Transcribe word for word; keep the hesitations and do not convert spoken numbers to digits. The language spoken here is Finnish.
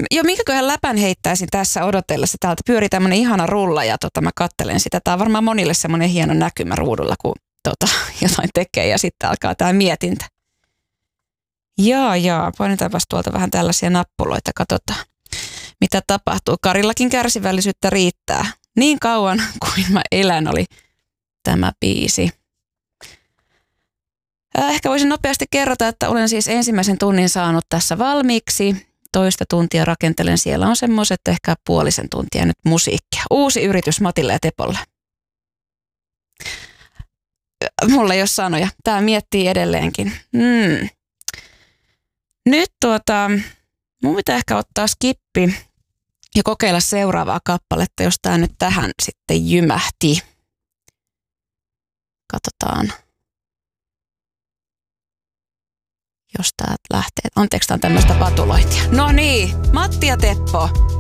Jo minkäköhän läpän heittäisin tässä odotellessa. Täältä pyörii tämmönen ihana rulla ja tota, mä kattelen sitä. Tää on varmaan monille semmoinen hieno näkymä ruudulla, kun tota, jotain tekee ja sitten alkaa tää mietintä. Jaa, jaa, painetaanpas tuolta vähän tällaisia nappuloita, katsotaan mitä tapahtuu. Karillakin kärsivällisyyttä riittää. Niin kauan kuin mä elän oli tämä biisi. Ehkä voisin nopeasti kerrota, että olen siis ensimmäisen tunnin saanut tässä valmiiksi. Toista tuntia rakentelen. Siellä on semmoiset ehkä puolisen tuntia nyt musiikkia. Uusi yritys Matille ja Tepolle. Mulla ei ole sanoja. Tää miettii edelleenkin. Hmm. Nyt tuota, mun pitää ehkä ottaa skippi ja kokeilla seuraavaa kappaletta, jos tää nyt tähän sitten jymähti. Katsotaan. Jos täältä lähtee. Anteeksi, tää on tämmöistä patulointia. No niin, Matti ja Teppo.